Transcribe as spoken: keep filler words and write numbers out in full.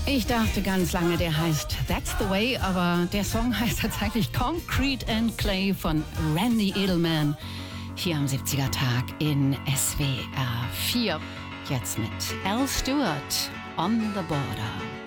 Ich dachte ganz lange, der heißt That's the Way, aber der Song heißt tatsächlich Concrete and Clay von Randy Edelman. Hier am siebziger Tag in S W R vier. Jetzt mit Al Stewart, On the Border.